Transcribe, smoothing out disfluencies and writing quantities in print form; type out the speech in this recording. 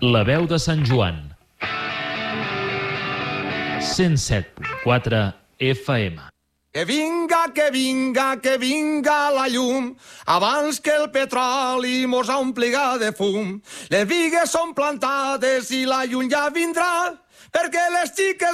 La veu de Sant Joan. 107.4 FM. Que vinga la llum, abans que el petroli mos ompliga de fum. Les vigues són plantades i la llum ja vindrà, perquè les xiques